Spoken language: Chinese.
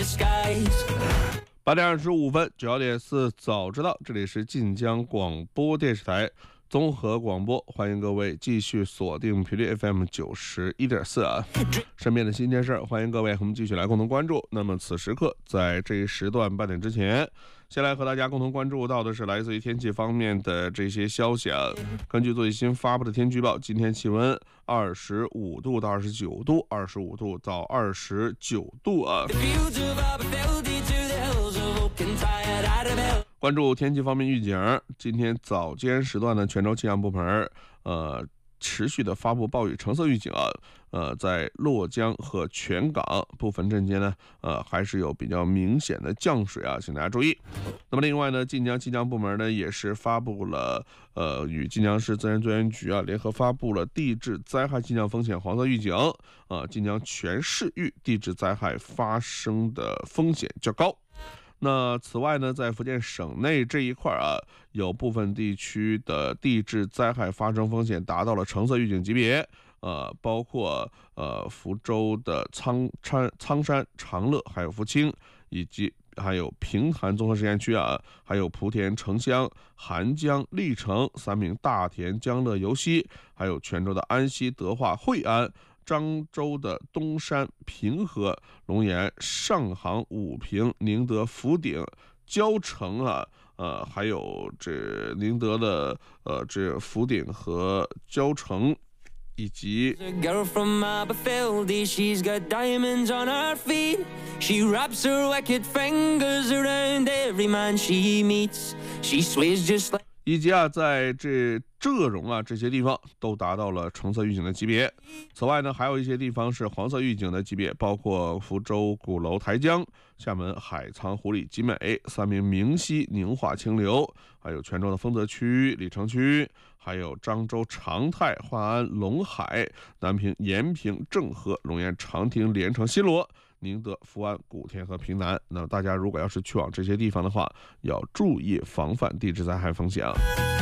8点25分，9点4早知道，这里是晋江广播电视台综合广播，欢迎各位继续锁定频率 FM 91.4啊。身边的新鲜事儿，欢迎各位和我们继续来共同关注。那么此时刻，在这一时段8点之前，先来和大家共同关注到的是来自于天气方面的这些消息啊。根据最新发布的天气预报，今天气温25度到29度，25度到29度啊。关注天气方面预警，今天早间时段呢，泉州气象部门持续的发布暴雨橙色预警啊，在洛江和全港部分镇间呢，还是有比较明显的降水啊，请大家注意。那么另外呢，晋江气象部门呢也是发布了与晋江市自然资源局啊联合发布了地质灾害气象风险黄色预警晋江全市域地质灾害发生的风险较高。那此外呢，在福建省内这一块啊，有部分地区的地质灾害发生风险达到了橙色预警级别，包括福州的苍山、长乐，还有福清，以及还有平潭综合实验区啊，还有莆田城乡、韩江、历城、三明、大田、江乐、尤溪，还有泉州的安溪、德化、惠安。漳州的东山、平和、龙岩、上杭、武平、宁德、福鼎、蕉城啊，还有这宁德的这福鼎和蕉城，以及在浙蓉啊这些地方都达到了橙色预警的级别。此外呢，还有一些地方是黄色预警的级别，包括福州、鼓楼、台江、厦门海沧、湖里、集美、三明、明溪、宁化、清流，还有泉州的丰泽区、历城区，还有漳州长泰、华安、龙海、南平、延平、政和、龙岩、长汀、连城、新罗、宁德、福安、古田和平南。那大家如果要是去往这些地方的话，要注意防范地质灾害风险啊。